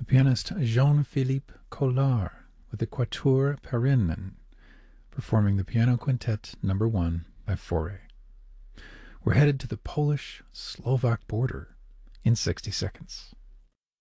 the pianist Jean-Philippe Collard with the Quatuor Perinen, performing the Piano Quintet No. 1 by Fauré. We're headed to the Polish-Slovak border in 60 seconds.